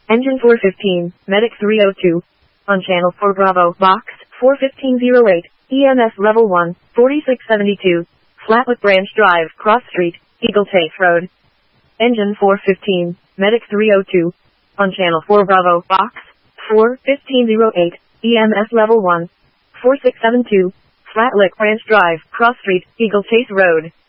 Engine 415, Medic 302. On Channel 4 Bravo, Box 41508, EMS Level 1, 4672. Flatwood Branch Drive, Cross Street, Eagle Chase Road. Engine 415, Medic 302. On Channel 4 Bravo, Box 41508, EMS Level 1, 4672. Flatlick Branch Drive, Cross Street, Eagle Chase Road.